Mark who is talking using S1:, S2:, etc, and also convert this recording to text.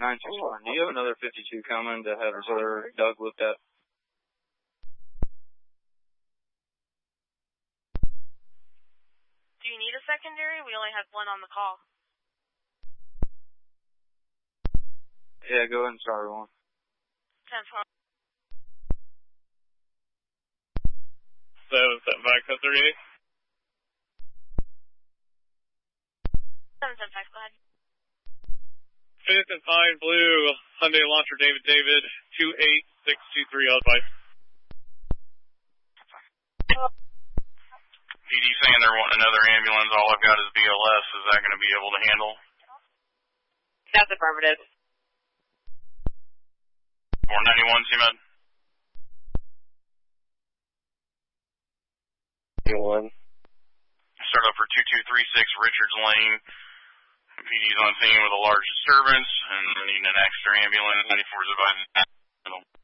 S1: 961, do you have another 52 coming to have his other Doug looked at?
S2: Do you need a secondary? We only have one on the call.
S1: Yeah, go ahead and start one.
S2: 10-4.
S3: 775, code 38.
S2: 775, go ahead.
S3: 5th and Pine Blue, Hyundai Elantra David, 28623 outside.
S4: PD saying they're wanting another ambulance. All I've got is BLS. Is that going to be able to handle?
S2: That's affirmative.
S4: 491, CMed.
S3: 1.
S4: Start up for 2236 Richards Lane. PD's on scene with a large disturbance and needing an extra ambulance. 94 is advising.